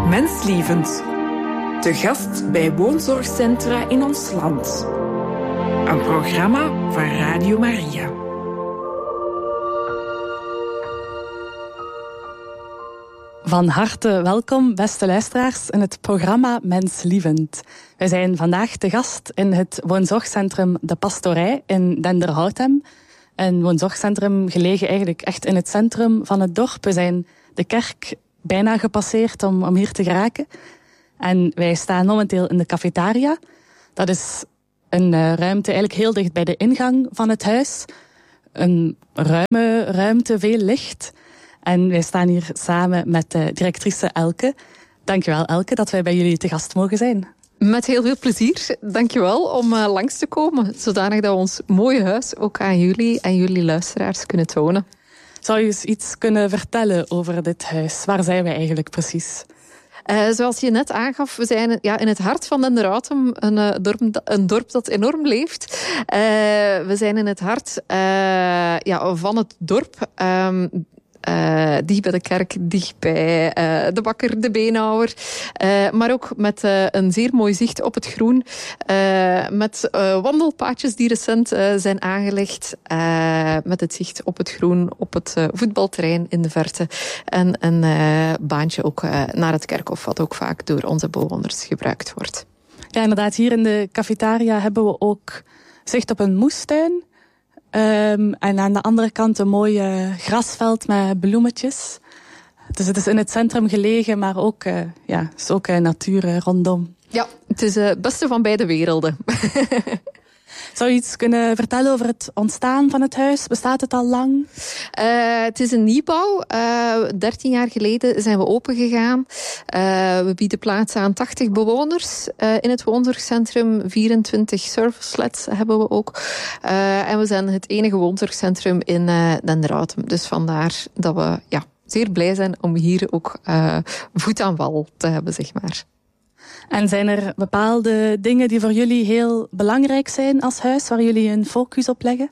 Menslievend. Te gast bij woonzorgcentra in ons land. Een programma van Radio Maria. Van harte welkom, beste luisteraars, in het programma Menslievend. Wij zijn vandaag te gast in het woonzorgcentrum De Pastorij in Denderhoutem. Een woonzorgcentrum gelegen eigenlijk echt in het centrum van het dorp. We zijn de kerk bijna gepasseerd om hier te geraken. En wij staan momenteel in de cafetaria. Dat is een ruimte eigenlijk heel dicht bij de ingang van het huis. Een ruime ruimte, veel licht. En wij staan hier samen met de directrice Elke. Dankjewel Elke dat wij bij jullie te gast mogen zijn. Met heel veel plezier. Dankjewel om langs te komen. Zodanig dat we ons mooie huis ook aan jullie en jullie luisteraars kunnen tonen. Zou je eens iets kunnen vertellen over dit huis? Waar zijn wij eigenlijk precies? Zoals je net aangaf, we zijn in het hart van Denderhoutem, een dorp dat enorm leeft. We zijn in het hart van het dorp. Dicht bij de kerk, dicht bij de bakker, de beenhouwer. Maar ook met een zeer mooi zicht op het groen. Met wandelpaadjes die recent zijn aangelegd. Met het zicht op het groen, op het voetbalterrein in de verte. En een baantje ook naar het kerkhof, wat ook vaak door onze bewoners gebruikt wordt. Ja, inderdaad. Hier in de cafetaria hebben we ook zicht op een moestuin. En aan de andere kant een mooi grasveld met bloemetjes. Dus het is in het centrum gelegen, maar ook, is ook natuur rondom. Ja, het is het beste van beide werelden. Zou je iets kunnen vertellen over het ontstaan van het huis? Bestaat het al lang? Het is een nieuwbouw. 13 jaar geleden zijn we opengegaan. We bieden plaats aan 80 bewoners in het woonzorgcentrum. 24 service flats hebben we ook. En we zijn het enige woonzorgcentrum in Denderhoutem. Dus vandaar dat we zeer blij zijn om hier ook voet aan wal te hebben, zeg maar. En zijn er bepaalde dingen die voor jullie heel belangrijk zijn als huis, waar jullie een focus op leggen?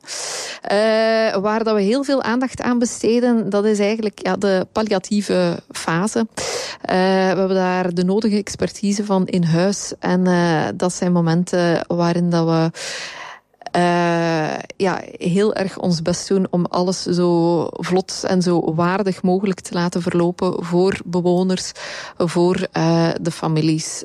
Waar dat we heel veel aandacht aan besteden, dat is eigenlijk de palliatieve fase. We hebben daar de nodige expertise van in huis. En dat zijn momenten waarin dat we heel erg ons best doen om alles zo vlot en zo waardig mogelijk te laten verlopen voor bewoners, voor de families.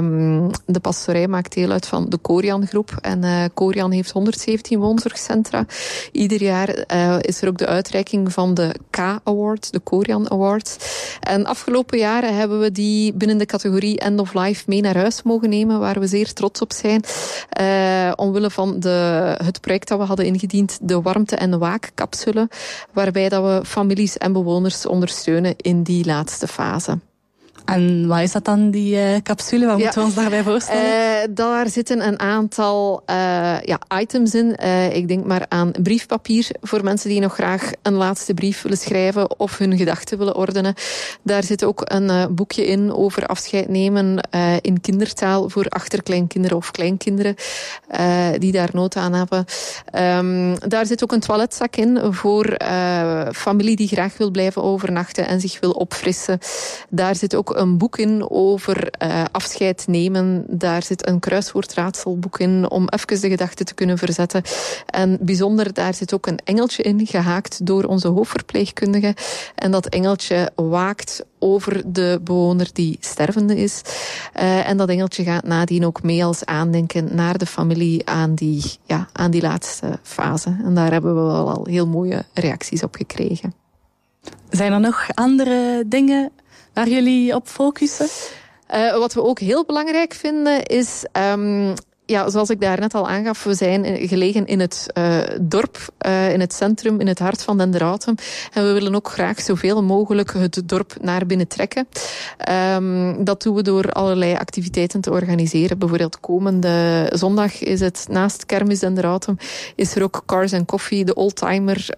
De pastorij maakt deel uit van de Corian-groep en Corian heeft 117 woonzorgcentra. Ieder jaar is er ook de uitreiking van de K-award, de Corian Award. En afgelopen jaren hebben we die binnen de categorie End of Life mee naar huis mogen nemen, waar we zeer trots op zijn. Omwille van het project dat we hadden ingediend, de warmte- en waakcapsule, waarbij dat we families en bewoners ondersteunen in die laatste fase. En wat is dat dan, die capsule? Wat moeten we ons daarbij voorstellen? Daar zitten een aantal items in. Ik denk maar aan briefpapier voor mensen die nog graag een laatste brief willen schrijven of hun gedachten willen ordenen. Daar zit ook een boekje in over afscheid nemen in kindertaal voor achterkleinkinderen of kleinkinderen die daar nood aan hebben. Daar zit ook een toiletzak in voor familie die graag wil blijven overnachten en zich wil opfrissen. Daar zit ook een boek in over afscheid nemen. Daar zit een kruiswoordraadselboek in om even de gedachten te kunnen verzetten. En bijzonder, daar zit ook een engeltje in, gehaakt door onze hoofdverpleegkundige. En dat engeltje waakt over de bewoner die stervende is. En dat engeltje gaat nadien ook mee als aandenken naar de familie aan die laatste fase. En daar hebben we wel al heel mooie reacties op gekregen. Zijn er nog andere dingen waar jullie op focussen? Wat we ook heel belangrijk vinden is, zoals ik daar net al aangaf, we zijn gelegen in het dorp, in het centrum, in het hart van Denderhoutem. En we willen ook graag zoveel mogelijk het dorp naar binnen trekken. Dat doen we door allerlei activiteiten te organiseren. Bijvoorbeeld komende zondag is het naast Kermis Denderhoutem, is er ook Cars and Coffee, de oldtimer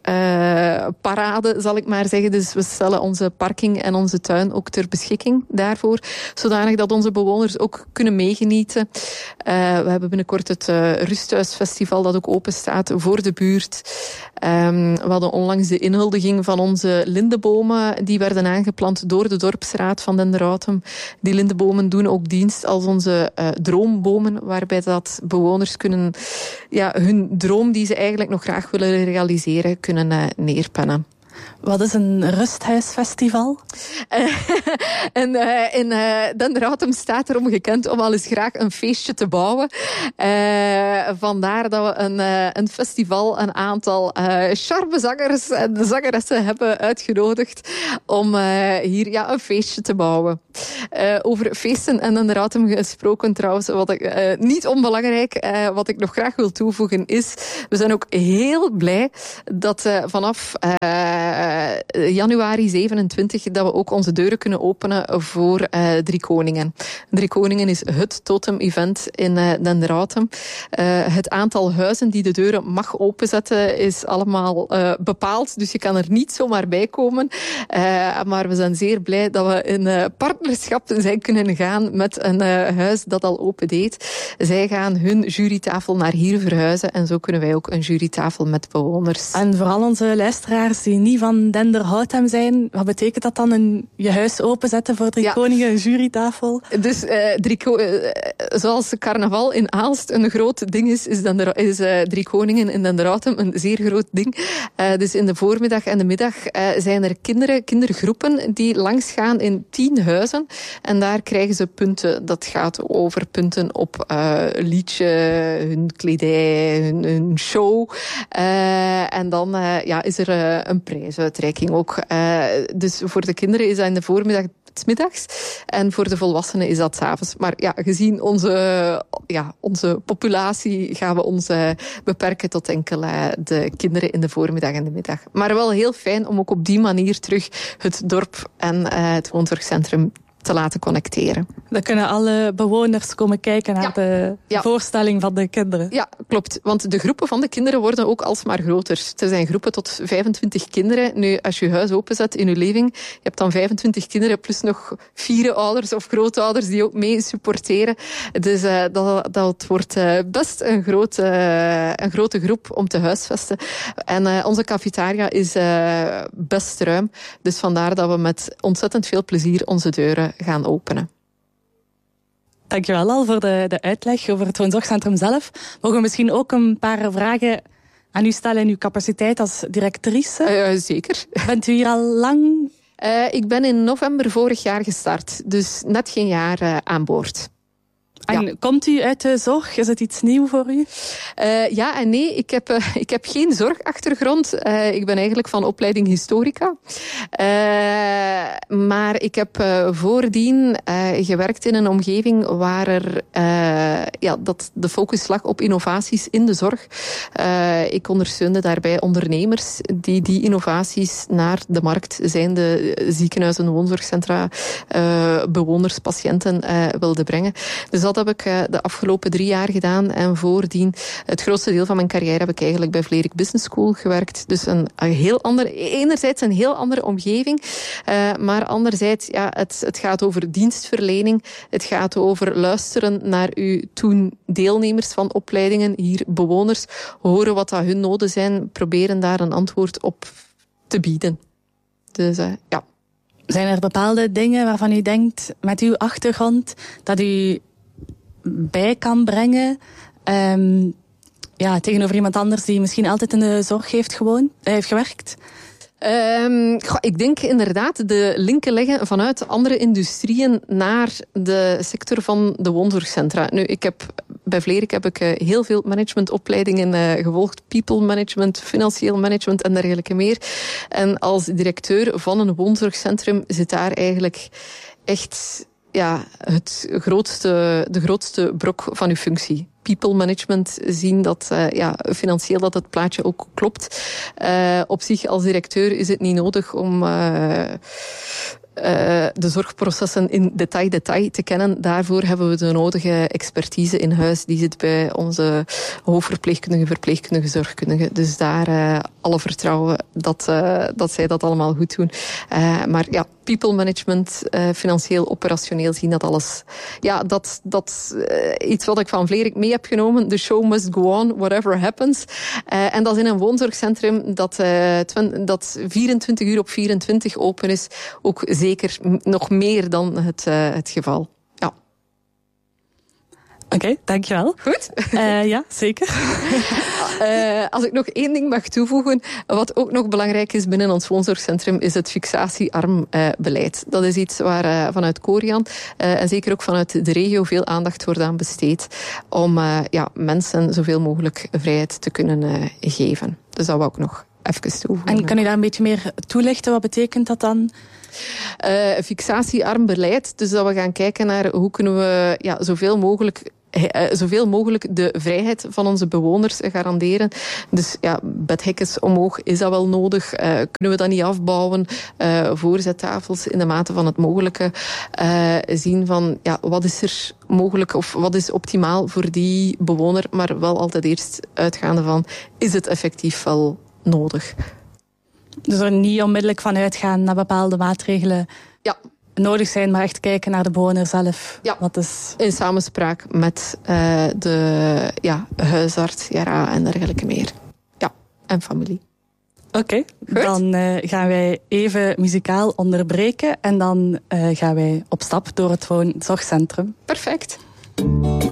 parade, zal ik maar zeggen. Dus we stellen onze parking en onze tuin ook ter beschikking daarvoor, zodanig dat onze bewoners ook kunnen meegenieten. We hebben binnenkort het Rusthuisfestival dat ook open staat voor de buurt. We hadden onlangs de inhuldiging van onze lindebomen. Die werden aangeplant door de dorpsraad van Denderautem. Die lindebomen doen ook dienst als onze droombomen, waarbij dat bewoners kunnen hun droom die ze eigenlijk nog graag willen realiseren, kunnen neerpennen. Wat is een rusthuisfestival? In Denderautem staat erom gekend om al eens graag een feestje te bouwen. Vandaar dat we een festival, een aantal sharpe zangers en zangeressen hebben uitgenodigd om hier een feestje te bouwen. Over feesten en Denderautem gesproken trouwens, wat ik niet onbelangrijk, wat ik nog graag wil toevoegen is, we zijn ook heel blij dat vanaf januari 27 dat we ook onze deuren kunnen openen voor Drie Koningen. Drie Koningen is het totem-event in Denderautem. Het aantal huizen die de deuren mag openzetten is allemaal bepaald, dus je kan er niet zomaar bij komen. Maar we zijn zeer blij dat we in partnerschap zijn kunnen gaan met een huis dat al open deed. Zij gaan hun jurytafel naar hier verhuizen en zo kunnen wij ook een jurytafel met bewoners. En vooral onze luisteraars die niet van Denderautem zijn, wat betekent dat dan, je huis openzetten voor Drie Koningen, een jurytafel? Dus zoals carnaval in Aalst een groot ding is Drie Koningen in Denderautem een zeer groot ding. Dus in de voormiddag en de middag zijn er kindergroepen die langsgaan in 10 huizen. En daar krijgen ze punten. Dat gaat over punten op liedje, hun kledij, hun show. En dan is er een prijsuitreiking ook. Dus voor de kinderen is dat in de voormiddag 's middags. En voor de volwassenen is dat 's avonds. Maar gezien onze populatie gaan we ons beperken tot enkel de kinderen in de voormiddag en de middag. Maar wel heel fijn om ook op die manier terug het dorp en het woonzorgcentrum te laten connecteren. Dan kunnen alle bewoners komen kijken naar de voorstelling van de kinderen. Ja, klopt. Want de groepen van de kinderen worden ook alsmaar groter. Er zijn groepen tot 25 kinderen. Nu, als je huis openzet in je living, je hebt dan 25 kinderen plus nog 4 ouders of grootouders die ook mee supporteren. Dus dat wordt best een grote groep om te huisvesten. En onze cafetaria is best ruim. Dus vandaar dat we met ontzettend veel plezier onze deuren gaan openen. Dankjewel al voor de uitleg over het woonzorgcentrum zelf. Mogen we misschien ook een paar vragen aan u stellen in uw capaciteit als directrice? Zeker. Bent u hier al lang? Ik ben in november vorig jaar gestart, dus net geen jaar aan boord. En komt u uit de zorg? Is het iets nieuw voor u? Ja en nee. Ik heb geen zorgachtergrond. Ik ben eigenlijk van opleiding historica. Maar ik heb voordien gewerkt in een omgeving waar er dat de focus lag op innovaties in de zorg. Ik ondersteunde daarbij ondernemers die innovaties naar de markt, zijnde ziekenhuizen, woonzorgcentra, bewoners, patiënten wilden brengen. Dus dat heb ik de afgelopen 3 jaar gedaan. En voordien, het grootste deel van mijn carrière heb ik eigenlijk bij Vlerik Business School gewerkt. Dus enerzijds een heel andere omgeving. Maar anderzijds, het gaat over dienstverlening. Het gaat over luisteren naar uw toen deelnemers van opleidingen, hier bewoners, horen wat dat hun noden zijn, proberen daar een antwoord op te bieden. Dus ja. Zijn er bepaalde dingen waarvan u denkt, met uw achtergrond, dat u bij kan brengen tegenover iemand anders die misschien altijd in de zorg heeft gewerkt? Ik denk inderdaad de linken leggen vanuit andere industrieën naar de sector van de woonzorgcentra. Nu, bij Vlerik heb ik heel veel managementopleidingen gevolgd. People management, financieel management en dergelijke meer. En als directeur van een woonzorgcentrum zit daar eigenlijk echt de grootste brok van uw functie. People management, zien dat financieel dat het plaatje ook klopt. Op zich als directeur is het niet nodig om de zorgprocessen in detail te kennen. Daarvoor hebben we de nodige expertise in huis. Die zit bij onze hoofdverpleegkundigen, verpleegkundigen, zorgkundigen. Dus daar alle vertrouwen dat zij dat allemaal goed doen. Maar ja, people management, financieel, operationeel zien dat alles. Ja, dat iets wat ik van Vlerik mee heb genomen. The show must go on, whatever happens. En dat is in een woonzorgcentrum dat 24 uur op 24 open is. Ook zeker nog meer dan het geval. Ja. Oké, dankjewel. Goed? Ja, zeker. Als ik nog één ding mag toevoegen, wat ook nog belangrijk is binnen ons woonzorgcentrum, is het fixatiearm beleid. Dat is iets waar vanuit Korian en zeker ook vanuit de regio veel aandacht wordt aan besteed om mensen zoveel mogelijk vrijheid te kunnen geven. Dus dat wou ik nog even toevoegen. En kan u daar een beetje meer toelichten? Wat betekent dat dan? Fixatiearm beleid. Dus dat we gaan kijken naar hoe kunnen we zoveel mogelijk de vrijheid van onze bewoners garanderen. Dus ja, bedhekkens omhoog, is dat wel nodig? Kunnen we dat niet afbouwen? Voorzettafels in de mate van het mogelijke. Zien van wat is er mogelijk of wat is optimaal voor die bewoner, maar wel altijd eerst uitgaande van, is het effectief wel nodig? Dus er niet onmiddellijk van uitgaan naar bepaalde maatregelen nodig zijn, maar echt kijken naar de bewoner zelf. Ja, wat is... in samenspraak met de huisarts, en dergelijke meer. Ja, en familie. Oké, dan gaan wij even muzikaal onderbreken en dan gaan wij op stap door het woonzorgcentrum. Perfect.